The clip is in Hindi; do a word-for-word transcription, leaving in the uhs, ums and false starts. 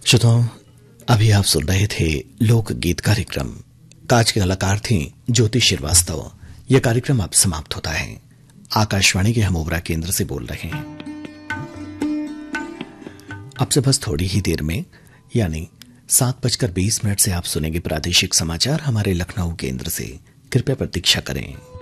श्रोताओं, अभी आप सुन रहे थे लोक गीत कार्यक्रम। आज के कलाकार थी ज्योति श्रीवास्तव। यह कार्यक्रम अब समाप्त होता है। आकाशवाणी के हम ओबरा केंद्र से बोल रहे हैं। अब से बस थोड़ी ही देर में यानी सात बजकर बीस मिनट से आप सुनेंगे प्रादेशिक समाचार हमारे लखनऊ केंद्र से। कृपया प्रतीक्षा करें।